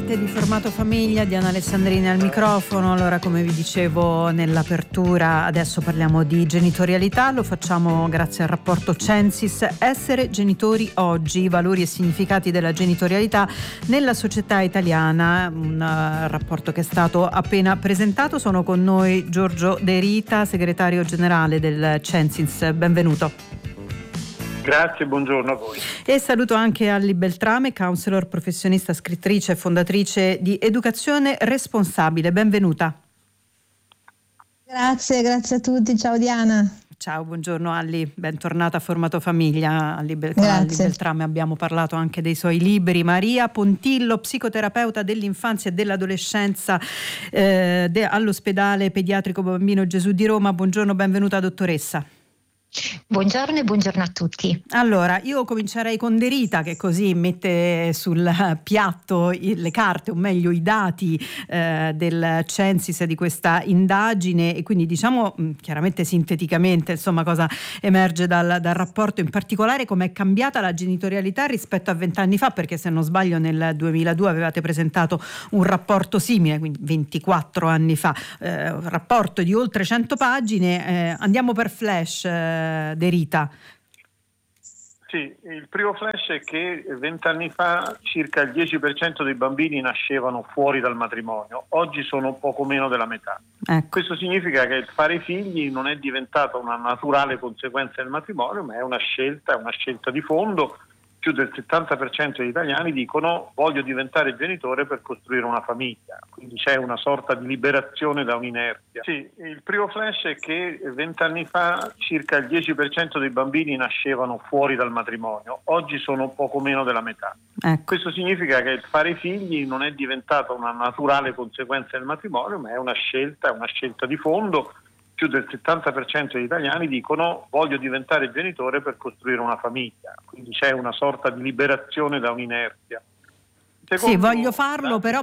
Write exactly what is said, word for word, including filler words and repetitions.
parte di Formato Famiglia, Diana Alessandrini al microfono. Allora, come vi dicevo nell'apertura, adesso parliamo di genitorialità, lo facciamo grazie al rapporto Censis Essere genitori oggi, valori e significati della genitorialità nella società italiana, un uh, rapporto che è stato appena presentato. Sono con noi Giorgio De Rita, segretario generale del Censis, benvenuto. Grazie, buongiorno a voi. E saluto anche Alli Beltrame, counselor, professionista, scrittrice e fondatrice di Educazione Responsabile. Benvenuta. Grazie, grazie a tutti. Ciao Diana. Ciao, buongiorno Alli, bentornata a Formato Famiglia. Alli Bel- con Alli Beltrame abbiamo parlato anche dei suoi libri. Maria Pontillo, psicoterapeuta dell'infanzia e dell'adolescenza eh, de- all'ospedale pediatrico Bambino Gesù di Roma. Buongiorno, benvenuta dottoressa. Buongiorno e buongiorno a tutti. Allora, io comincerei con De Rita, che così mette sul piatto le carte, o meglio i dati eh, del Censis di questa indagine, e quindi diciamo chiaramente sinteticamente insomma cosa emerge dal, dal rapporto, in particolare come è cambiata la genitorialità rispetto a vent'anni fa, perché se non sbaglio nel duemiladue avevate presentato un rapporto simile, quindi ventiquattro anni fa, eh, un rapporto di oltre cento pagine. Eh, andiamo per flash. Eh, De Rita. Sì, il primo flash è che vent'anni fa circa il dieci per cento dei bambini nascevano fuori dal matrimonio, oggi sono poco meno della metà. Ecco. Questo significa che il fare figli non è diventato una naturale conseguenza del matrimonio, ma è una scelta, è una scelta di fondo. Più del settanta per cento degli italiani dicono voglio diventare genitore per costruire una famiglia, quindi c'è una sorta di liberazione da un'inerzia. Sì, il primo flash è che vent'anni fa circa il dieci per cento dei bambini nascevano fuori dal matrimonio, oggi sono poco meno della metà. Ecco. Questo significa che il fare figli non è diventato una naturale conseguenza del matrimonio, ma è una scelta, è una scelta di fondo. Più del settanta per cento degli italiani dicono voglio diventare genitore per costruire una famiglia, quindi c'è una sorta di liberazione da un'inerzia. Secondo, sì, voglio farlo, però